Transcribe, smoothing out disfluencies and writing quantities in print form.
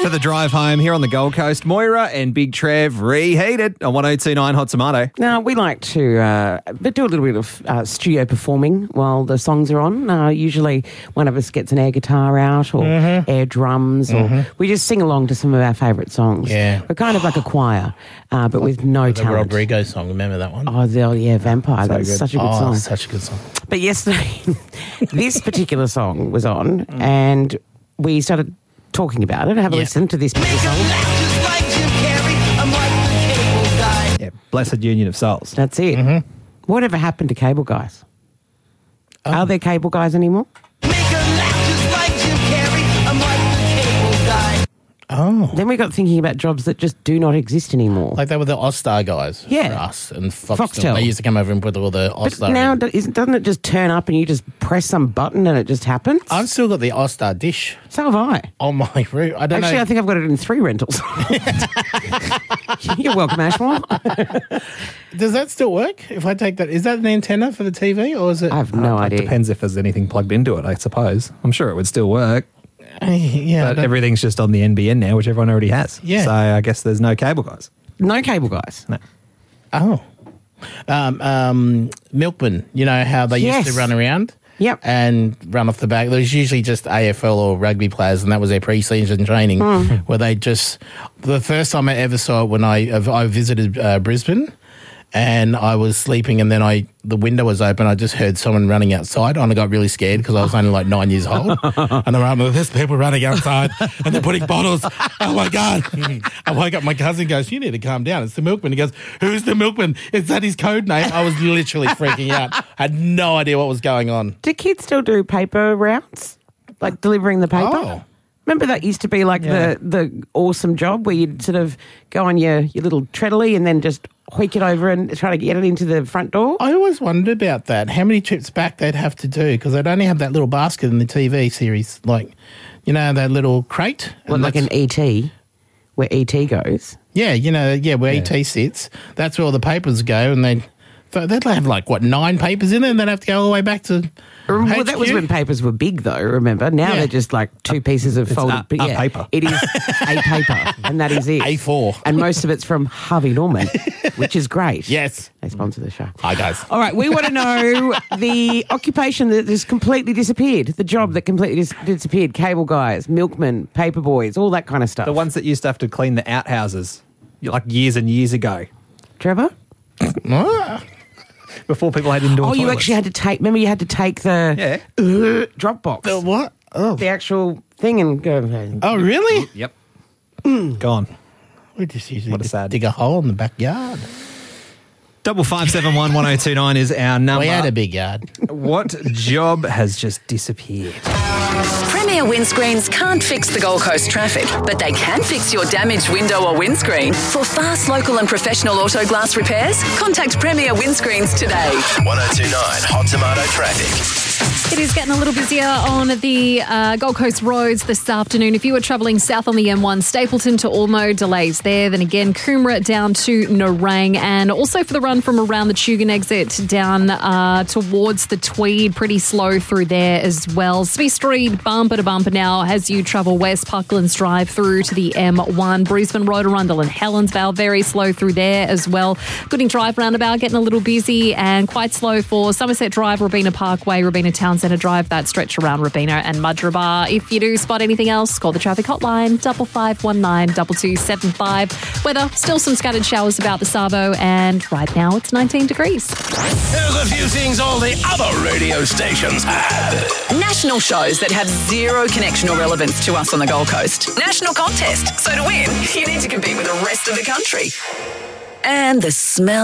For the drive home here on the Gold Coast, Moira and Big Trev reheated on 102.9 Hot Tomato. Now, we like to do a little bit of studio performing while the songs are on. Usually one of us gets an air guitar out or air drums, or we just sing along to some of our favourite songs. Yeah. We're kind of like a choir, but with no The talent. Rodrigo song, remember that one? Oh, Vampire. That's such a good song. Such a good song. But yesterday, this particular song was on, and we started talking about it. Have a listen to this particular song. Yeah, Blessed Union of Souls. That's it. Whatever happened to cable guys? Are there cable guys anymore? Oh. Then we got thinking about jobs that just do not exist anymore. Like they were the All-Star guys for us and Foxtel. They used to come over and put all the All-Star. But now, doesn't it just turn up and you just press some button and it just happens? I've still got the All-Star dish. So have I. On my room. I don't know. Actually, I think I've got it in 3 rentals. You're welcome, Ashmore. Does that still work? If I take that, is that an antenna for the TV or is it? I have no idea. It depends if there's anything plugged into it, I suppose. I'm sure it would still work. Yeah, but everything's just on the NBN now, which everyone already has. Yeah. So I guess there's no cable guys. No cable guys? No. Oh. Milkman, you know how they used to run around? Yep. And run off the back. There was usually just AFL or rugby players, and that was their pre-season training, where they just... The first time I ever saw it when I visited Brisbane, and I was sleeping, and then the window was open. I just heard someone running outside, and I got really scared because I was only like 9 years old. And I'm like, there's people running outside, and they're putting bottles. Oh my God! I woke up. My cousin goes, "You need to calm down. It's the milkman." He goes, "Who's the milkman? Is that his code name?" I was literally freaking out. I had no idea what was going on. Do kids still do paper routes, like delivering the paper? Oh. Remember that used to be like the awesome job where you'd sort of go on your little treadly and then just hoik it over and try to get it into the front door? I always wondered about that, how many trips back they'd have to do, because they'd only have that little basket in the TV series, like, you know, that little crate. Well, like an ET, where ET goes. Yeah, where ET sits. That's where all the papers go, and they'd have like, 9 papers in there, and they'd have to go all the way back to Well, that was when papers were big, though, remember? Now they're just like 2 pieces of folded paper. It is a paper, and that is it. A4. And most of it's from Harvey Norman, which is great. Yes. They sponsor the show. Hi, guys. All right, we want to know the occupation that has completely disappeared, the job that completely disappeared, cable guys, milkmen, paper boys, all that kind of stuff. The ones that used to have to clean the outhouses, like years and years ago. Trevor? Before people had indoor toilets. You actually had to take, remember you had to take the drop box. The what? Oh. The actual thing and go. Oh, really? Yep. Gone. We just usually What a sad- dig a hole in the backyard. 5571 1029 is our number. We had a big yard. What job has just disappeared? Premier Windscreens can't fix the Gold Coast traffic, but they can fix your damaged window or windscreen. For fast, local and professional auto glass repairs, contact Premier Windscreens today. 1029 Hot Tomato Traffic. It is getting a little busier on the Gold Coast roads this afternoon. If you were travelling south on the M1, Stapleton to Ormo, delays there. Then again, Coomera down to Nerang. And also for the run from around the Tugun exit down towards the Tweed, pretty slow through there as well. Spee Street, bumper to bumper now as you travel west, Parklands Drive through to the M1. Brisbane Road, Arundel and Helensvale, very slow through there as well. Gooding Drive roundabout getting a little busy and quite slow for Somerset Drive, Robina Parkway, Robina Town Centre Drive, that stretch around Robina and Mudgeeraba. If you do spot anything else, call the traffic hotline 5519 2275. Weather, still some scattered showers about the Savo, and right now it's 19 degrees. There's a few things all the other radio stations have. National shows that have zero connection or relevance to us on the Gold Coast. National contest. So to win, you need to compete with the rest of the country. And the smell